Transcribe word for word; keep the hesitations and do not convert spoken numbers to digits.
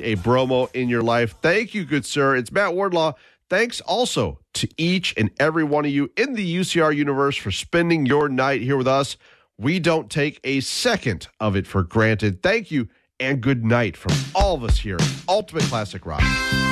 a Bromo in your life. Thank you, good sir. It's Matt Wardlaw. Thanks also to each and every one of you in the U C R universe for spending your night here with us. We don't take a second of it for granted. Thank you and good night from all of us here at Ultimate Classic Rock.